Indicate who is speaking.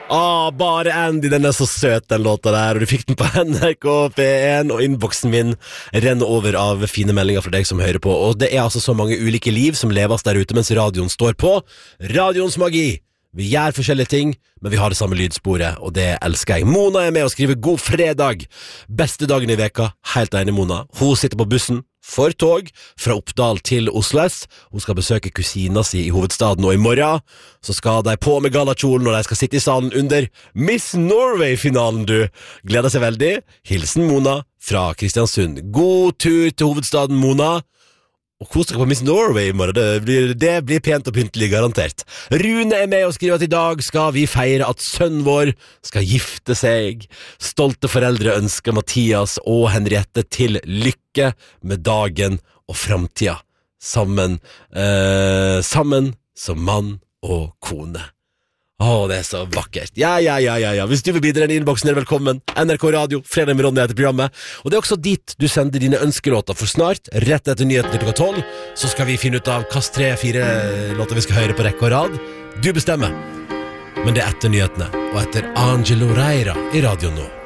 Speaker 1: Bare Andy, den så søt den låta der. Og du fikk den på NRK P1. Og innboksen min renner over av fine meldinger fra deg som hører på. Og det altså så mange ulike liv som leves der ute mens radioen står på. Radioens magi. Vi gjør forskjellige ting, men vi har det samme lydsporet, og det elsker jeg. Mona med og skriver god fredag. Beste dagen i veka. Helt enig, Mona. Hun sitter på bussen for tog fra Oppdal til Oslo S. Hun skal besøke kusina si i hovedstaden, og i morgen så skal de på med galakjolen når de skal sitte i salen under Miss Norway-finalen, du. Gleder seg veldig. Hilsen Mona fra Kristiansund. God tur til hovedstaden, Mona. Og kos dere på Miss Norway i morgen. Det blir pent og pyntelig, garantert. Rune med og skriver at i dag skal vi feire at sønnen vår skal gifte seg. Stolte foreldre ønsker Mathias og Henriette til lykke med dagen og fremtida. Sammen som mann og kone. Det så vakkert. Ja. Hvis du vil bidra i innboksen, velkommen. NRK Radio, Fredag med Ronny heter programmet. Og det også dit du sender dine ønskelåter. For snart, rett etter nyhetene klokka 12, så skal vi finne ut av hvilke 3-4 låter vi skal høre på rekke og rad. Du bestemmer. Men det etter nyhetene, og etter Angelo Reira i radio nå.